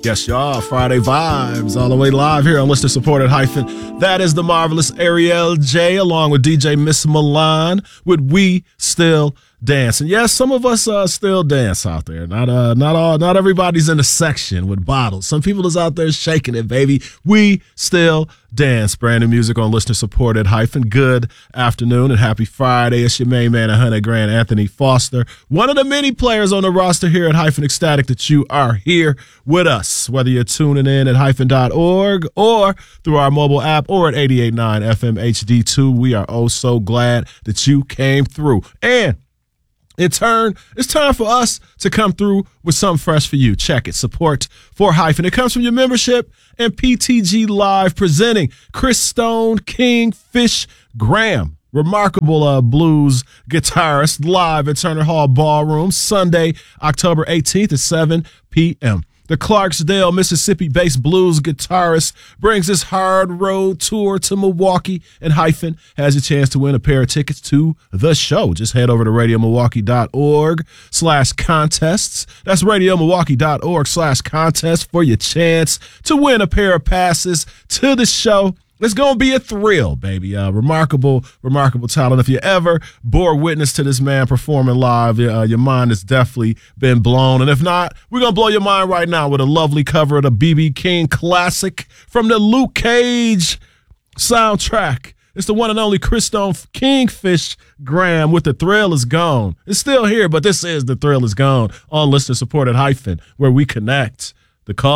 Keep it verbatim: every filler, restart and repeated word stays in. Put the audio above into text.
Yes, y'all. Friday vibes all the way live here on Listener Supported Hyphen. That is the marvelous Ariel J along with D J Miss Milan with We Still Dance. And yes, some of us uh, still dance out there. Not uh, not all, not everybody's in the section with bottles. Some people is out there shaking it, baby. We still dance. Brand new music on Listener Supported Hyphen. Good afternoon and happy Friday. It's your main man, one hundred grand, Anthony Foster. One of the many players on the roster here at Hyphen Ecstatic that you are here with us, whether you're tuning in at hyphen dot org or through our mobile app or at eighty-eight point nine F M H D two. We are oh so glad that you came through. And It turn, it's time for us to come through with something fresh for you. Check it. Support for Hyphen. It comes from your membership and P T G Live presenting Chris Stone, Kingfish Graham. Remarkable uh, blues guitarist live at Turner Hall Ballroom Sunday, October eighteenth at seven p.m. The Clarksdale, Mississippi-based blues guitarist brings his hard road tour to Milwaukee, and Hyphen has a chance to win a pair of tickets to the show. Just head over to radio milwaukee dot org slash contests. That's radio milwaukee dot org slash contests for your chance to win a pair of passes to the show. It's going to be a thrill, baby. Uh, remarkable, remarkable talent. If you ever bore witness to this man performing live, uh, your mind has definitely been blown. And if not, we're going to blow your mind right now with a lovely cover of the B B King classic from the Luke Cage soundtrack. It's the one and only Chris Stone, Kingfish Graham with The Thrill Is Gone. It's still here, but this is The Thrill Is Gone on Listener Supported Hyphen, where we connect the call.